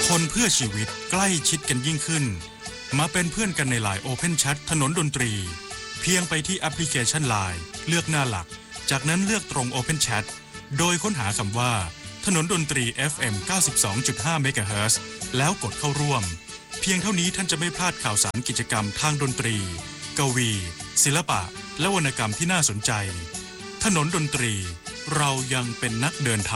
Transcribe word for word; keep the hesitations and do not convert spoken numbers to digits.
คนเพื่อชีวิตใกล้ชิดกันยิ่งขึ้นมาเป็นเพื่อนกันใน ไลน์ Open Chat ถนนดนตรีเพียงไปที่แอปพลิเคชัน ไลน์ เลือกหน้าหลักจากนั้นเลือกตรง Open Chat โดยค้นหาคำว่าถนนดนตรี เอฟ เอ็ม เก้าสิบสองจุดห้า เมกะเฮิรตซ์ แล้วกดเข้าร่วมเพียงเท่านี้ท่านจะไม่พลาดข่าวสารกิจกรรมทางดนตรีกวีศิลปะและวรรณกรรมที่น่าสนใจถนนดนตรีเรายังเป็นนักเดินท